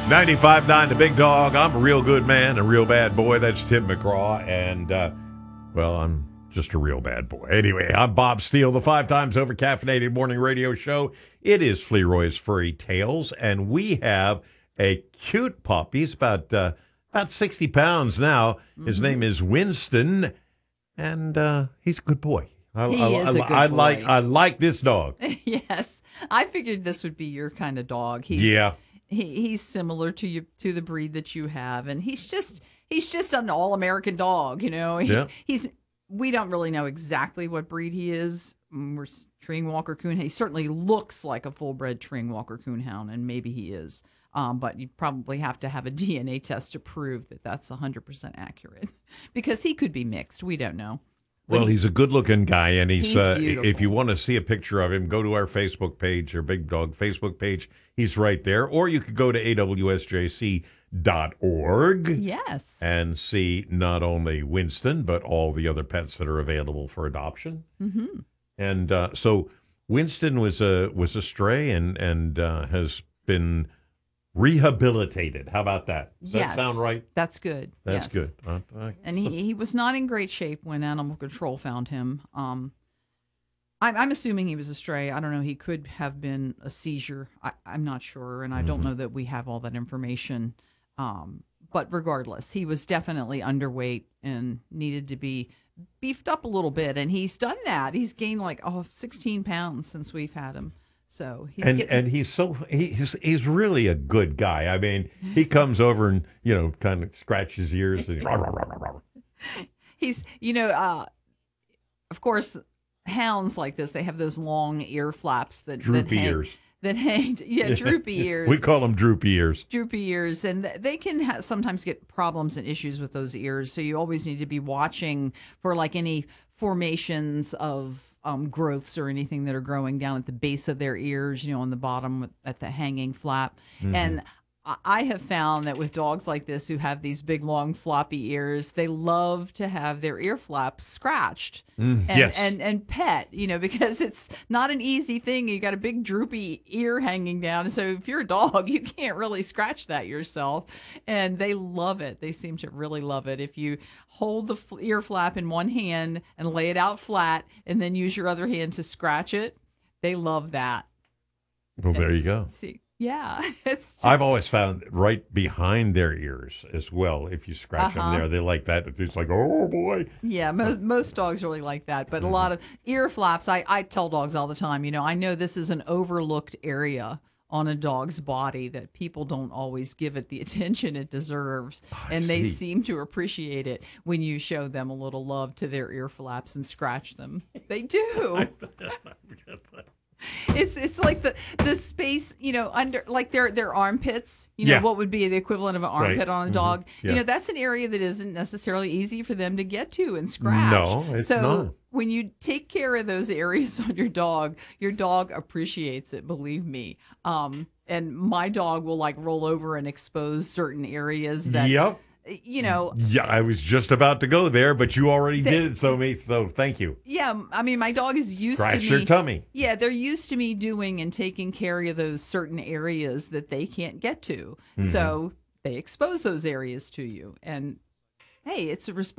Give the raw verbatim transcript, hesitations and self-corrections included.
ninety-five point nine The Big Dog. I'm a real good man, a real bad boy. That's Tim McGraw. And, uh, well, I'm just a real bad boy. Anyway, I'm Bob Steele, the five times over caffeinated morning radio show. It is Fleroy's Furry Tales, and we have a cute pup. He's about, uh, about sixty pounds now. His mm-hmm. name is Winston, and uh, he's a good boy. I, he I, is I, a good I boy. like I like this dog. Yes, I figured this would be your kind of dog. He's, yeah, he, he's similar to you to the breed that you have, and he's just he's just an all American dog. You know, he, yeah. he's we don't really know exactly what breed he is. We're Treeing Walker Coon. He certainly looks like a full bred Treeing Walker Coonhound, and maybe he is. Um, but you probably have to have a D N A test to prove that that's one hundred percent accurate, because he could be mixed. We don't know. Well, he's a good-looking guy, and he's, he's uh, beautiful. If you want to see a picture of him, go to our Facebook page, or Big Dog Facebook page. He's right there. Or you could go to A W S J C dot org. Yes. And see not only Winston, but all the other pets that are available for adoption. Mm-hmm. And uh, so Winston was a was a stray and, and uh, has been rehabilitated. How about that? Does yes, that sound right? That's good. That's yes. good. Uh, uh, and he, he was not in great shape when Animal Control found him. Um, I'm, I'm assuming he was a stray. I don't know. He could have been a seizure. I, I'm not sure, and I mm-hmm. don't know that we have all that information. Um, but regardless, he was definitely underweight and needed to be beefed up a little bit, and he's done that. He's gained like oh, sixteen pounds since we've had him. So he's and getting... and he's so he's he's really a good guy. I mean, he comes over and you know kind of scratches his ears and rah, rah, rah, rah, rah. He's you know uh, of course hounds like this, they have those long ear flaps that droopy that hang, ears that hang yeah droopy ears. We call them droopy ears. Droopy ears, and they can ha- sometimes get problems and issues with those ears. So you always need to be watching for like any formations of um, growths or anything that are growing down at the base of their ears, you know, on the bottom at the hanging flap. Mm-hmm. And I have found that with dogs like this who have these big, long, floppy ears, they love to have their ear flaps scratched mm, and, yes. and, and pet, you know, because it's not an easy thing. You got a big droopy ear hanging down. So if you're a dog, you can't really scratch that yourself. And they love it. They seem to really love it. If you hold the ear flap in one hand and lay it out flat and then use your other hand to scratch it, they love that. Well, there you go. See. Yeah, it's. Just, I've always found right behind their ears as well. If you scratch uh-huh. them there, they like that. It's like, oh boy. Yeah, mo- most dogs really like that. But mm-hmm. a lot of ear flaps, I, I tell dogs all the time, you know, I know this is an overlooked area on a dog's body that people don't always give it the attention it deserves. Oh, and they see. seem to appreciate it when you show them a little love to their ear flaps and scratch them. They do. It's it's like the the space, you know, under like their their armpits, you know, yeah. what would be the equivalent of an armpit right. on a dog. Mm-hmm. Yeah. You know, that's an area that isn't necessarily easy for them to get to and scratch. No, it's so not. When you take care of those areas on your dog, your dog appreciates it, believe me. Um, and my dog will like roll over and expose certain areas that Yep. You know, yeah, I was just about to go there, but you already they, did it, so me. So thank you. Yeah, I mean, my dog is used Scratch to me. your tummy. Yeah, they're used to me doing and taking care of those certain areas that they can't get to. Mm-hmm. So they expose those areas to you, and hey, it's a responsibility.